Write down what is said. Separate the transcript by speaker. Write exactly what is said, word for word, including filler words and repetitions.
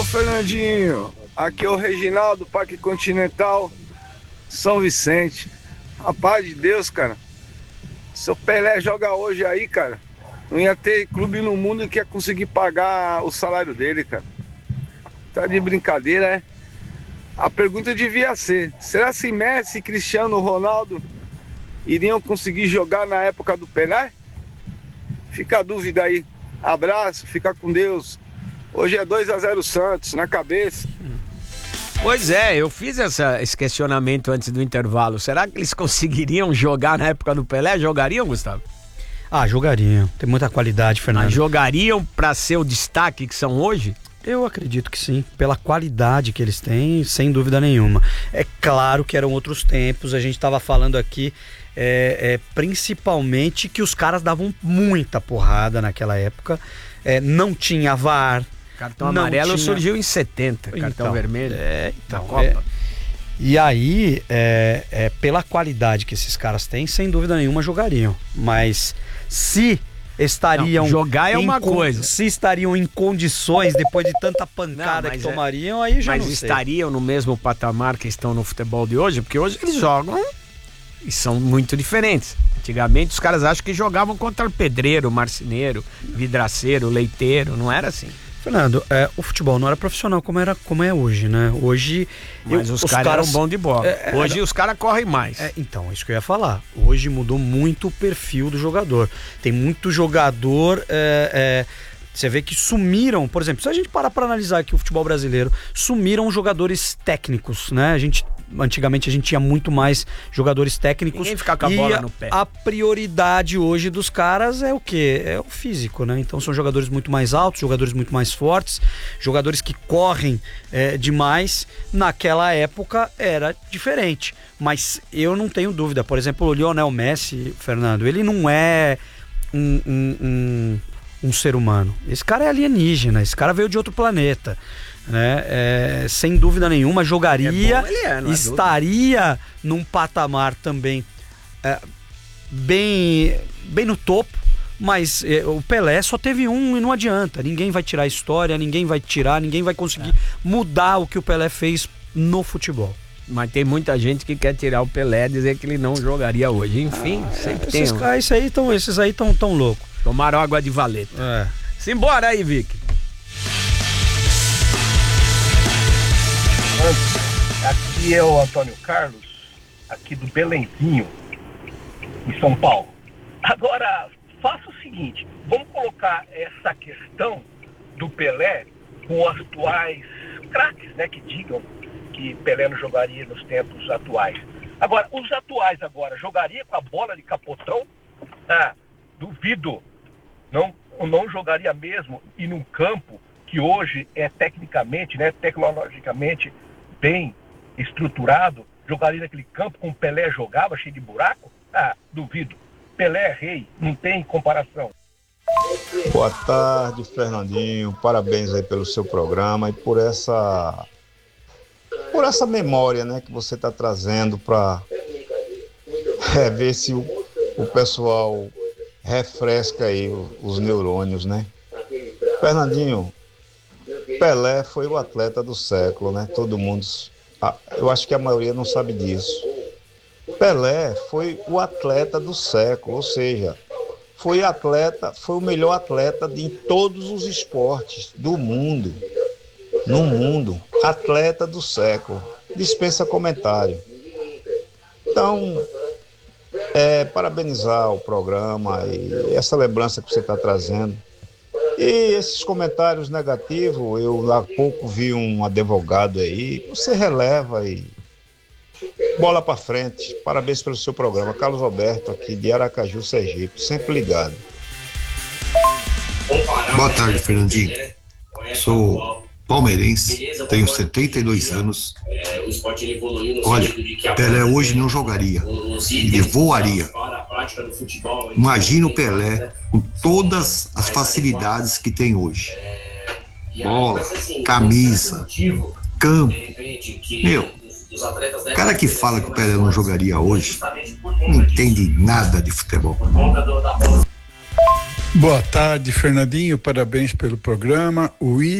Speaker 1: Fernandinho, aqui é o Reginaldo, Parque Continental, São Vicente. Rapaz de Deus, cara, se o Pelé joga hoje aí, cara, não ia ter clube no mundo que ia conseguir pagar o salário dele, cara. Tá de brincadeira, é? A pergunta devia ser, será se Messi, Cristiano Ronaldo iriam conseguir jogar na época do Pelé? Fica a dúvida aí. Abraço, fica com Deus. Hoje é dois a zero Santos, na cabeça.
Speaker 2: Pois é, eu fiz essa, esse questionamento antes do intervalo. Será que eles conseguiriam jogar na época do Pelé? Jogariam, Gustavo?
Speaker 3: Ah, jogariam. Tem muita qualidade, Fernando.
Speaker 2: Mas jogariam pra ser o destaque que são hoje?
Speaker 3: Eu acredito que sim, pela qualidade que eles têm, sem dúvida nenhuma. É claro que eram outros tempos, a gente estava falando aqui é, é, principalmente que os caras davam muita porrada naquela época, é, não tinha V A R.
Speaker 2: Cartão amarelo tinha... surgiu em setenta, cartão
Speaker 3: então,
Speaker 2: vermelho
Speaker 3: é, então,
Speaker 2: na Copa.
Speaker 3: É... E aí, é, é, pela qualidade que esses caras têm, sem dúvida nenhuma jogariam, mas se... estariam
Speaker 2: não, jogar é uma
Speaker 3: con-
Speaker 2: coisa.
Speaker 3: Se estariam em condições depois de tanta pancada não, que tomariam, é, aí já
Speaker 2: mas
Speaker 3: não sei.
Speaker 2: Mas estariam no mesmo patamar que estão no futebol de hoje, porque hoje eles jogam e são muito diferentes. Antigamente os caras acham que jogavam contra pedreiro, marceneiro, vidraceiro, leiteiro, não era assim.
Speaker 3: Fernando, é, o futebol não era profissional como, era, como é hoje, né? Hoje...
Speaker 2: Mas eu, os, os caras eram bons de bola. É, hoje era... os caras correm mais.
Speaker 3: É, então, isso que eu ia falar. Hoje mudou muito o perfil do jogador. Tem muito jogador... É, é, você vê que sumiram, por exemplo, se a gente parar para analisar aqui o futebol brasileiro, sumiram jogadores técnicos, né? A gente... Antigamente a gente tinha muito mais jogadores técnicos.
Speaker 2: Ninguém fica com a bola no pé.
Speaker 3: A prioridade hoje dos caras é o quê? É o físico, né? Então são jogadores muito mais altos, jogadores muito mais fortes, jogadores que correm é, demais. Naquela época era diferente. Mas eu não tenho dúvida. Por exemplo, o Lionel Messi, Fernando, ele não é um, um, um, um ser humano. Esse cara é alienígena, esse cara veio de outro planeta. Né? É, sem dúvida nenhuma jogaria, é bom, ele é, não é estaria dúvida. Num patamar também é, bem, bem no topo, mas é, o Pelé só teve um e não adianta, ninguém vai tirar a história, ninguém vai tirar, ninguém vai conseguir é. mudar o que o Pelé fez no futebol.
Speaker 2: Mas tem muita gente que quer tirar o Pelé e dizer que ele não jogaria hoje, enfim, ah, sempre
Speaker 3: esses,
Speaker 2: tem.
Speaker 3: Cara, esses aí estão esses aí tão, tão loucos.
Speaker 2: Tomaram água de valeta.
Speaker 3: É.
Speaker 2: Simbora aí, Vic.
Speaker 4: Aqui é o Antônio Carlos, aqui do Belenzinho, em São Paulo. Agora, faça o seguinte, vamos colocar essa questão do Pelé com os atuais craques, né, que digam que Pelé não jogaria nos tempos atuais. Agora, os atuais agora, jogaria com a bola de capotão? Ah, duvido. Não, não jogaria mesmo e num campo que hoje é tecnicamente, né, tecnologicamente bem estruturado, jogaria naquele campo como Pelé jogava, cheio de buraco? Ah, duvido. Pelé é rei, não tem comparação.
Speaker 5: Boa tarde, Fernandinho. Parabéns aí pelo seu programa e por essa por essa memória, né, que você está trazendo para é, ver se o, o pessoal refresca aí os neurônios, né? Fernandinho, Pelé foi o atleta do século, né? Todo mundo, eu acho que a maioria não sabe disso. Pelé foi o atleta do século, ou seja, foi atleta, foi o melhor atleta de, em todos os esportes do mundo, no mundo, atleta do século, dispensa comentário. Então, é, parabenizar o programa e essa lembrança que você está trazendo. E esses comentários negativos, eu há pouco vi um advogado aí, você releva e bola para frente. Parabéns pelo seu programa. Carlos Alberto, aqui de Aracaju, Sergipe, sempre ligado.
Speaker 6: Boa tarde, Fernandinho. Sou palmeirense, tenho setenta e dois anos. Olha, Pelé hoje não jogaria, ele voaria. Imagina o Pelé com todas as facilidades que tem hoje. Bola, camisa, campo. Meu, o cara que fala que o Pelé não jogaria hoje não entende nada de futebol.
Speaker 7: Boa tarde, Fernandinho, parabéns pelo programa. O